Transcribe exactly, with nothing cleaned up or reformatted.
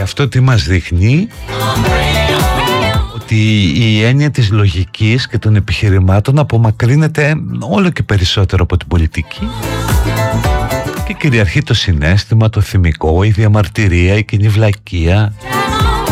Και αυτό τι μας δείχνει? Ότι η έννοια της λογικής και των επιχειρημάτων απομακρύνεται όλο και περισσότερο από την πολιτική και κυριαρχεί το συναίσθημα, το θυμικό, η διαμαρτυρία, η κοινή βλακεία,